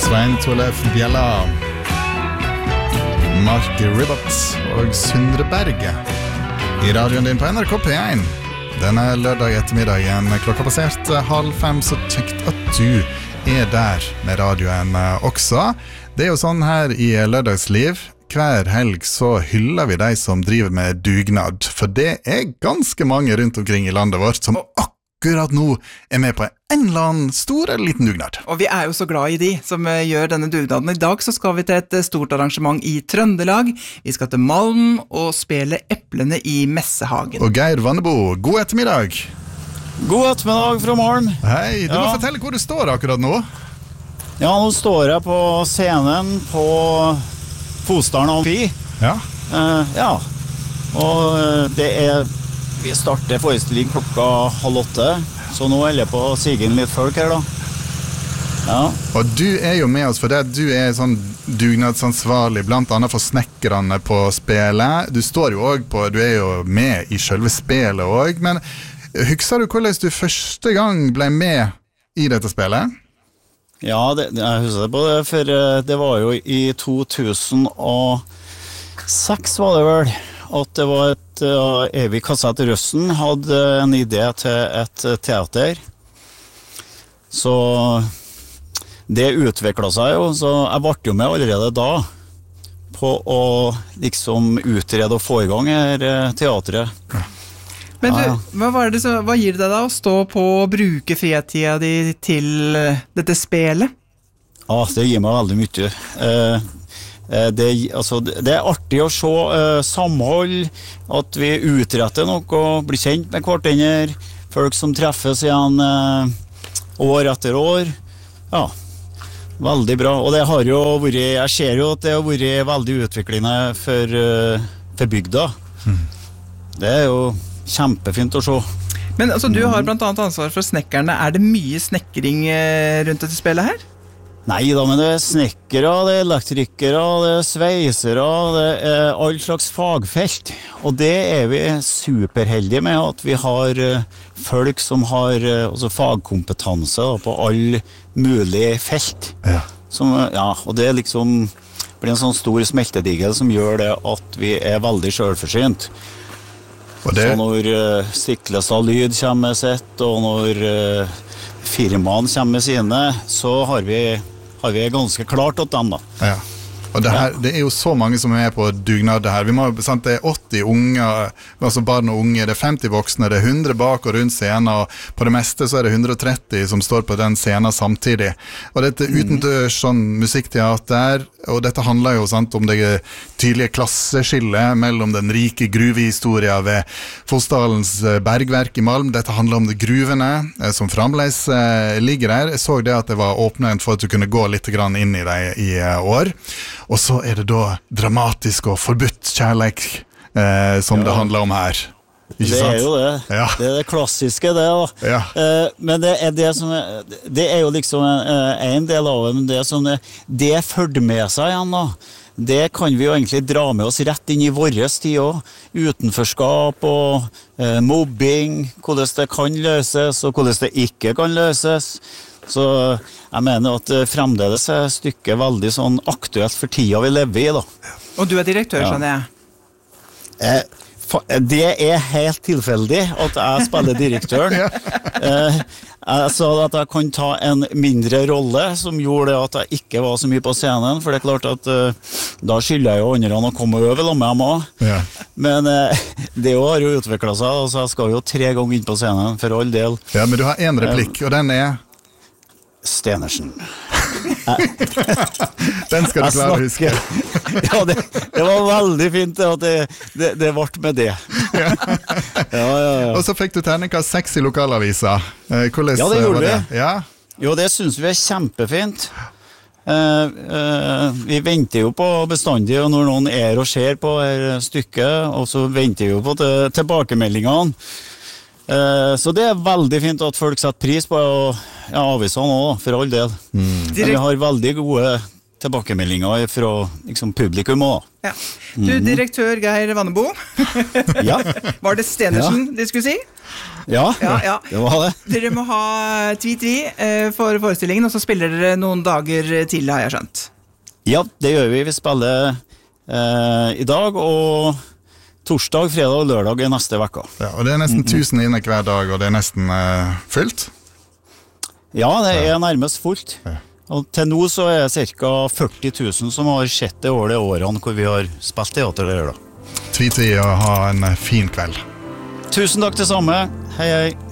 Svein Torleif Bjella, Mark Ribot og Sundre Berge I radioen din på NRK P1. Denne lørdag ettermiddagen klokka passert 4:30, så kjekt at du der med radioen også. Det jo sånn her I lørdagsliv. Hver helg så hyller vi de som driver med dugnad, for det ganske mange rundt omkring I landet vårt som akkurat nå med på en eller annen stor eller liten dugnad. Og vi jo så glad I de som gjør denne dugnaden. I dag så skal vi til et stort arrangement I Trøndelag. Vi skal til Malm og spille Eplene I Messehagen. Og Geir Vannebo, god ettermiddag. God ettermiddag fra Malm. Hei, du må fortelle hvor du står akkurat nå. Ja, nå står jeg på scenen på Fosdalen Amfi. Ja. Ja, og det vi starter forestilling klokka 7:30, så nå jeg på å sige inn litt folk her da. Ja. Og du jo med oss for det, du sånn dugnadsansvarlig, blant annet for snekkerne på spelet. Du står jo også på, du jo med I selve spelet også, men husker du hvordan du første gang ble med I dette spelet? Ja, jeg husker det på det, for det var jo I 2006 var det vel, at det var Evig Kassett Røsten hadde en idé til et teater. Så det utviklet seg jo, så jeg ble jo med allerede da på å liksom utrede og få I gang her teatret. Men du, hva gir det deg da å stå på og bruke fritida di til dette spelet? Ja, det gir meg veldig mye. Det artig å se samhold, at vi utretter noe og blir kjent med hverandre, folk som treffes igjen år etter år. Ja, veldig bra. Og det har jo vært, jeg ser jo at det har vært veldig utviklende for bygda. Det jo kjempefint å se. Men altså, du har blant annet ansvar for snekkerne. Det mye snekring rundt dette spillet her? Nei da, men det snekkere, det elektrikere, det sveisere, det all slags fagfelt. Og det vi superheldige med, at vi har folk som har fagkompetanse på all mulig felt. Ja. Og det liksom blir en sånn stor smeltedigel som gjør det at vi veldig selvforsynt. Så når Stiklestad Lyd kommer med sitt, og når firmaen kommer med sine, så har vi ganske klart åt dem da. Ja. Og det jo så mange som med på dugnad det her. Vi må, sant, det 80 unger, altså barn og unge, det 50 voksne, det 100 bak og rundt scenen, og på det meste så det 130 som står på den scenen samtidig. Og dette utendørs sånn musikkteater, og dette handler jo sant, om det tydelige klasseskillet mellom den rike gruvehistorien ved Fosdalens bergverk I Malm. Dette handler om de gruvene som fremdeles ligger der. Jeg så det at det var åpnet for at du kunne gå litt grann inn I det I år. Og så det da dramatisk og forbudt kjærleik som det handler om her. Ikke sant? Det jo det. Ja. Det det klassiske, det da. Ja. Men det det som det jo liksom en del av det, men det som det følger med seg igjen da. Det kan vi jo egentlig dra med oss rett inn I våres tid også. Utenforskap og mobbing, hvordan det kan løses og hvordan det ikke kan løses. Så jeg mener at fremdeles stykket veldig sånn aktuelt for tida vi lever I da. Og du direktør, skjønner jeg? Det helt tilfeldig at jeg spiller direktøren. Jeg sa at jeg kan ta en mindre rolle som gjorde at jeg ikke var så mye på scenen, for det klart at da skylder jeg jo andre å komme over med dem også. Ja. Men det har jo utviklet seg, så jeg skal jo 3 ganger inn på scenen for all del. Ja, men du har en replikk, og den Stenersen. Den skal du klare å huske. Ja, det var veldig fint at det ble med det. Ja. Og så fikk du terningkast 6 I lokalavisa. Hvordan Ja, det gjorde var det? vi. Ja. Jo, det synes vi kjempefint. Vi venter jo på bestandig, og når noen og ser på stykket, og så venter vi jo på tilbakemeldingene. Så det veldig fint at folk setter pris på avisene også, for all del. Vi har veldig gode tilbakemeldinger fra liksom, publikum også. Ja. Du, direktør Geir Vannebo. Ja. Var det Stenersen de skulle si? Ja, Ja. det var det. Dere må ha tvi-tvi for forestillingen, og så spiller dere noen dager til, har jeg skjønt. Ja, det gjør vi. Vi spiller i dag, og torsdag, fredag og lørdag er neste vekka. Ja, og det er nesten 1000 inne hver dag, og det er nesten fylt. Ja, det er nærmest fullt. Ja. Og til nå så er det ca. 40 000 som har sett det årene hvor vi har spilt teater der da. Tvi-tvi og ha en fin kveld. Tusen takk til samme. Hei, hei.